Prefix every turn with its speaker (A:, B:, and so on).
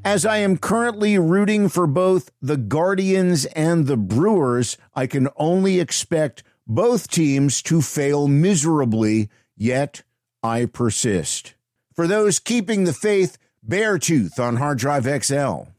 A: As I am currently rooting for both the Guardians and the Brewers, I can only expect both teams to fail miserably, yet I persist. For those keeping the faith, Beartooth on Hard Drive XL.